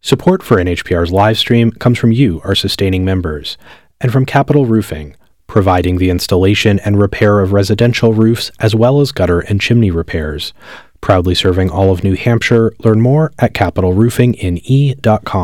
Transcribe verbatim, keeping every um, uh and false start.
Support for N H P R's live stream comes from you, our sustaining members, and from Capital Roofing, providing the installation and repair of residential roofs as well as gutter and chimney repairs. Proudly serving all of New Hampshire. Learn more at capital roofing n e dot com.